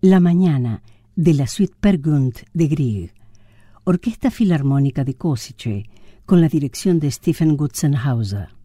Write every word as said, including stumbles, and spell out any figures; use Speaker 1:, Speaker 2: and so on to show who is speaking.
Speaker 1: La mañana de la Suite Per Gund de Grieg, Orquesta Filarmónica de Košice, con la dirección de Stephen Gutzenhauser.